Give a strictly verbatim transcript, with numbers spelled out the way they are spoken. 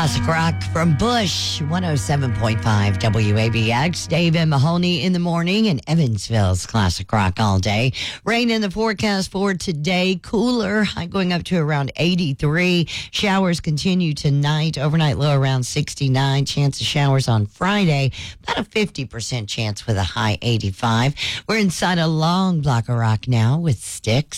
Classic rock from Bush, one oh seven point five W A B X. Dave and Mahoney in the morning in Evansville's Classic Rock all day. Rain in the forecast for today. Cooler, high going up to around eighty-three. Showers continue tonight. Overnight low around sixty-nine. Chance of showers on Friday. About a fifty percent chance with a high eighty-five. We're inside a long block of rock now with Styx.